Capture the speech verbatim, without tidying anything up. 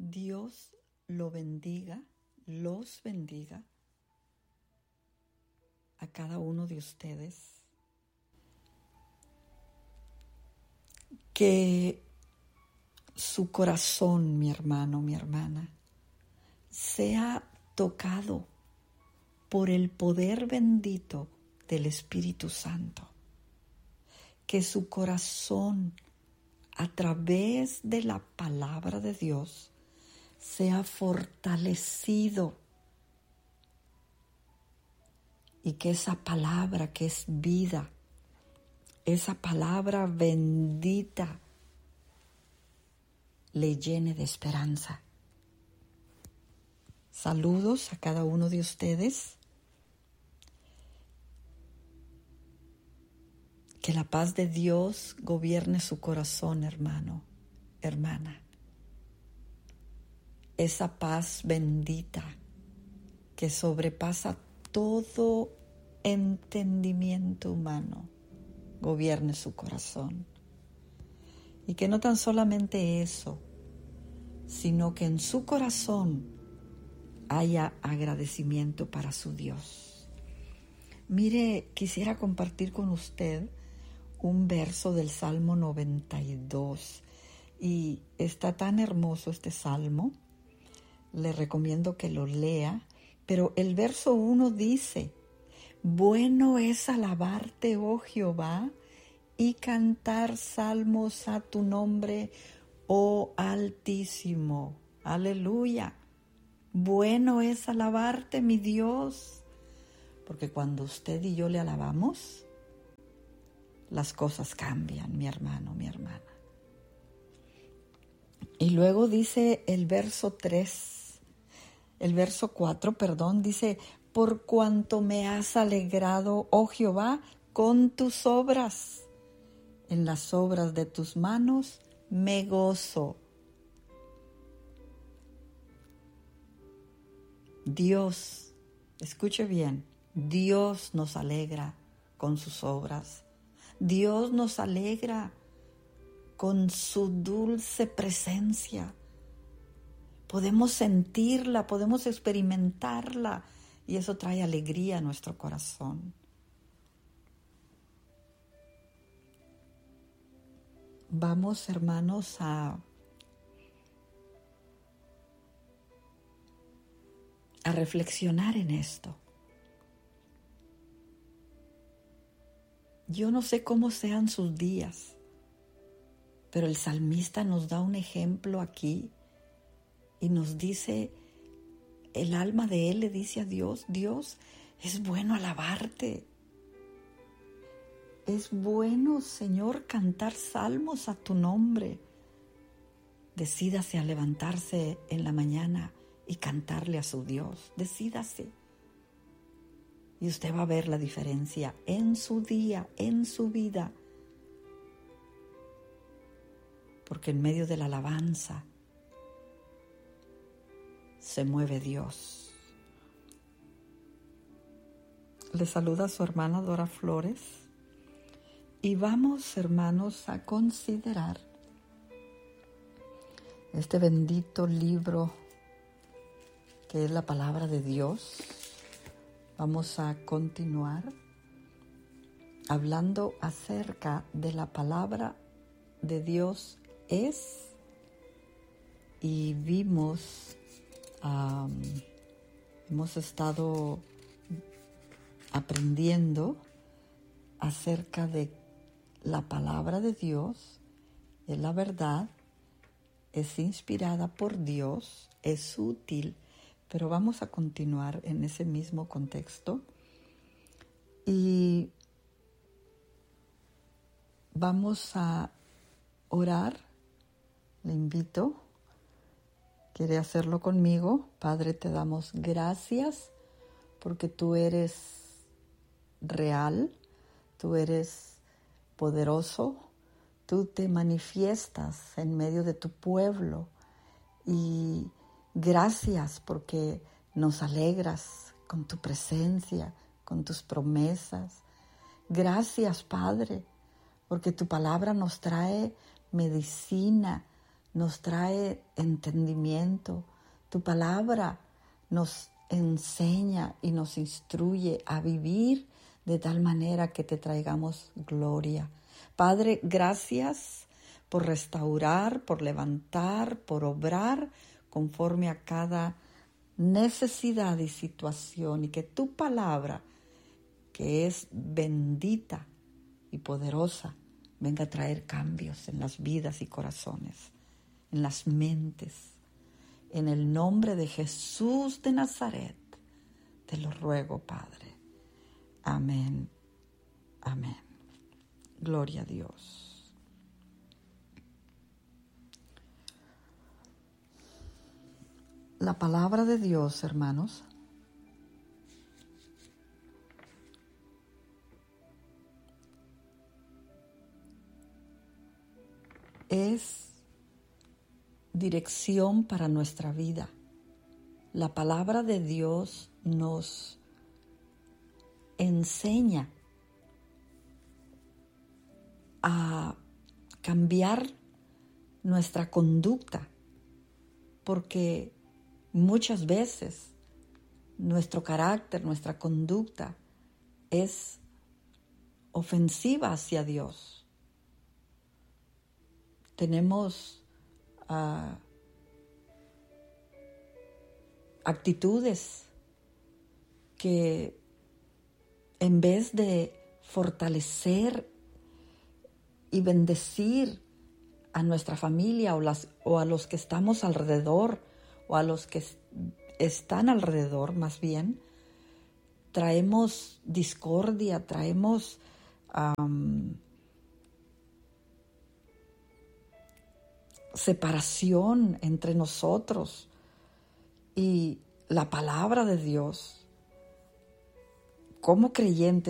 Dios lo bendiga, los bendiga a cada uno de ustedes. Que su corazón, mi hermano, mi hermana, sea tocado por el poder bendito del Espíritu Santo. Que su corazón, a través de la palabra de Dios, sea fortalecido y que esa palabra que es vida, esa palabra bendita, le llene de esperanza. Saludos a cada uno de ustedes. Que la paz de Dios gobierne su corazón, hermano, hermana. Esa paz bendita que sobrepasa todo entendimiento humano, gobierne su corazón. Y que no tan solamente eso, sino que en su corazón haya agradecimiento para su Dios. Mire, quisiera compartir con usted un verso del Salmo noventa y dos. Y está tan hermoso este salmo. Le recomiendo que lo lea. Pero el verso uno dice: bueno es alabarte, oh Jehová, y cantar salmos a tu nombre, oh Altísimo. Aleluya. Bueno es alabarte, mi Dios. Porque cuando usted y yo le alabamos, las cosas cambian, mi hermano, mi hermana. Y luego dice el verso tres, el verso cuatro, perdón, dice: por cuanto me has alegrado, oh Jehová, con tus obras. En las obras de tus manos me gozo. Dios, escuche bien, Dios nos alegra con sus obras. Dios nos alegra con su dulce presencia. Podemos sentirla, podemos experimentarla y eso trae alegría a nuestro corazón. Vamos, hermanos, a, a reflexionar en esto. Yo no sé cómo sean sus días, pero el salmista nos da un ejemplo aquí y nos dice, el alma de él le dice a Dios: Dios, es bueno alabarte. Es bueno, Señor, cantar salmos a tu nombre. Decídase a levantarse en la mañana y cantarle a su Dios. Decídase. Y usted va a ver la diferencia en su día, en su vida. Porque en medio de la alabanza se mueve Dios. Le saluda su hermana Dora Flores. Y vamos, hermanos, a considerar este bendito libro que es la palabra de Dios. Vamos a continuar hablando acerca de la palabra de Dios es, y vimos, um, hemos estado aprendiendo acerca de la palabra de Dios, es la verdad, es inspirada por Dios, es útil, pero vamos a continuar en ese mismo contexto y vamos a orar. Le invito, quiere hacerlo conmigo. Padre, te damos gracias porque tú eres real, tú eres poderoso, tú te manifiestas en medio de tu pueblo y gracias porque nos alegras con tu presencia, con tus promesas. Gracias, Padre, porque tu palabra nos trae medicina, nos trae entendimiento. Tu palabra nos enseña y nos instruye a vivir de tal manera que te traigamos gloria. Padre, gracias por restaurar, por levantar, por obrar conforme a cada necesidad y situación, y que tu palabra, que es bendita y poderosa, venga a traer cambios en las vidas y corazones, en las mentes. En el nombre de Jesús de Nazaret, te lo ruego, Padre. Amén. Amén. Gloria a Dios. La palabra de Dios, hermanos, es dirección para nuestra vida. La palabra de Dios nos enseña a cambiar nuestra conducta, porque muchas veces nuestro carácter, nuestra conducta es ofensiva hacia Dios. Tenemos Uh, actitudes que, en vez de fortalecer y bendecir a nuestra familia o, las, o a los que estamos alrededor, o a los que est- están alrededor más bien, traemos discordia, traemos um, separación entre nosotros. Y la palabra de Dios, como creyentes,